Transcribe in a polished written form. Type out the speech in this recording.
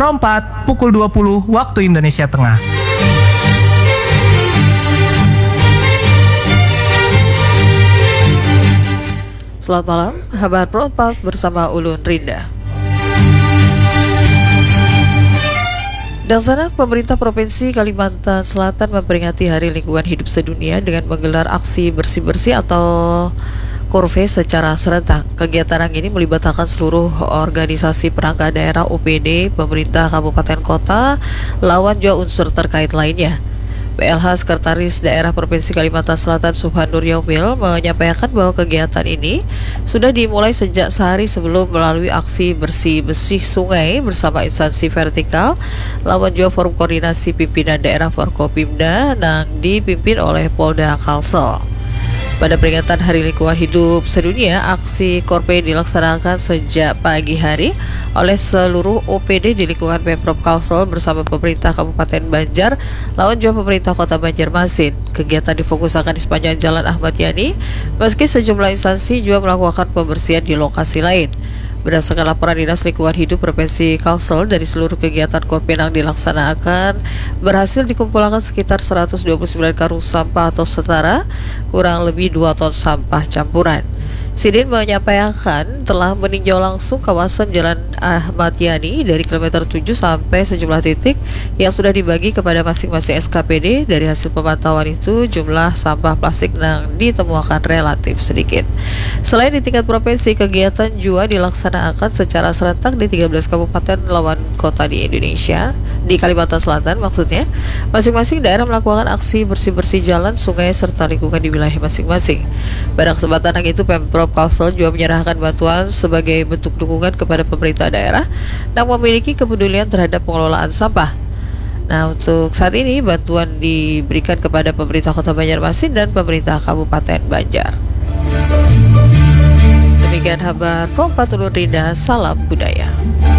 seperempat pukul 20 waktu Indonesia Tengah. Selamat malam, kabar Pro 4 bersama Ulun Rinda. Daksana pemerintah Provinsi Kalimantan Selatan memperingati Hari Lingkungan Hidup Sedunia dengan menggelar aksi bersih-bersih atau Korve secara serentak. Kegiatan ini melibatkan seluruh organisasi perangkat daerah, UPD, pemerintah kabupaten kota, lawan juga unsur terkait lainnya. PLH Sekretaris Daerah Provinsi Kalimantan Selatan Subhanur Yaumil menyampaikan bahwa kegiatan ini sudah dimulai sejak sehari sebelum melalui aksi bersih-bersih sungai bersama instansi vertikal, lawan juga forum koordinasi pimpinan daerah Forkopimda yang dipimpin oleh Polda Kalsel. Pada peringatan Hari Lingkungan Hidup Sedunia, aksi Korpe dilaksanakan sejak pagi hari oleh seluruh OPD di lingkungan Pemprov Kalsel bersama pemerintah Kabupaten Banjar, lawan juga pemerintah Kota Banjarmasin. Kegiatan difokuskan di sepanjang Jalan Ahmad Yani, meski sejumlah instansi juga melakukan pembersihan di lokasi lain. Berdasarkan laporan Dinas Lingkungan Hidup Provinsi Kalsel, dari seluruh kegiatan Korpe yang dilaksanakan berhasil dikumpulkan sekitar 129 karung sampah atau setara kurang lebih 2 ton sampah campuran. Sidin menyampaikan telah meninjau langsung kawasan Jalan Ahmad Yani dari kilometer 7 sampai sejumlah titik yang sudah dibagi kepada masing-masing SKPD. Dari hasil pemantauan itu, jumlah sampah plastik yang ditemukan relatif sedikit. Selain di tingkat provinsi, kegiatan juga dilaksanakan secara serentak di 13 kabupaten lawan kota di Indonesia. Di Kalimantan Selatan maksudnya, masing-masing daerah melakukan aksi bersih-bersih jalan, sungai, serta lingkungan di wilayah masing-masing. Pada kesempatan itu, Pemprov Kalsel juga menyerahkan bantuan sebagai bentuk dukungan kepada pemerintah daerah yang memiliki kepedulian terhadap pengelolaan sampah. Nah, untuk saat ini bantuan diberikan kepada pemerintah Kota Banjarmasin dan pemerintah Kabupaten Banjar. Demikian kabar Pro 4 Ulun Rinda, salam budaya.